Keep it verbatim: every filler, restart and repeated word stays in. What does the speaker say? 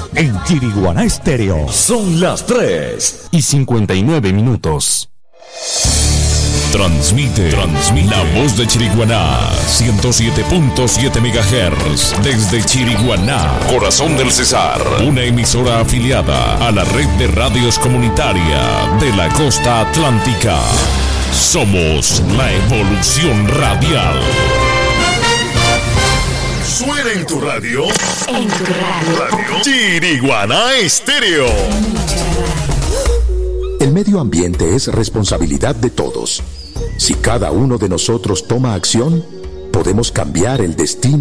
en Chiriguaná Estéreo. Son las tres y cincuenta y nueve minutos. Transmite, transmite la voz de Chiriguaná, ciento siete punto siete megahertz, desde Chiriguaná, corazón del Cesar, una emisora afiliada a la red de radios comunitaria de la costa atlántica. Somos la evolución radial. Suena en tu radio. En tu radio. Radio Chiriguaná Estéreo. El medio ambiente es responsabilidad de todos. Si cada uno de nosotros toma acción, podemos cambiar el destino